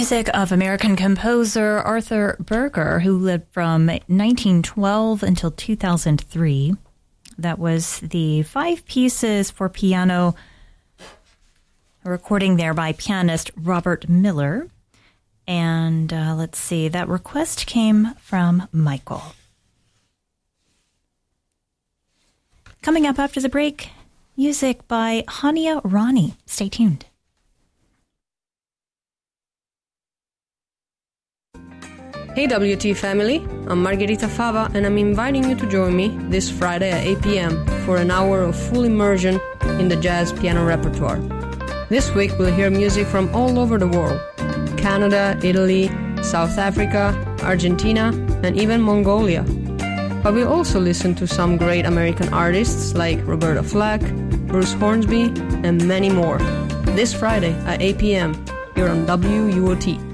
music of American composer Arthur Berger, who lived from 1912 until 2003. That was the 5 pieces for piano, a recording there by pianist Robert Miller. And let's see, that request came from Michael. Coming up after the break, music by Hania Rani. Stay tuned. Hey WT family, I'm Margherita Fava and I'm inviting you to join me this Friday at 8 p.m. for an hour of full immersion in the jazz piano repertoire. This week we'll hear music from all over the world: Canada, Italy, South Africa, Argentina, and even Mongolia. But we'll also listen to some great American artists like Roberta Flack, Bruce Hornsby, and many more. This Friday at 8 p.m. here on WUOT.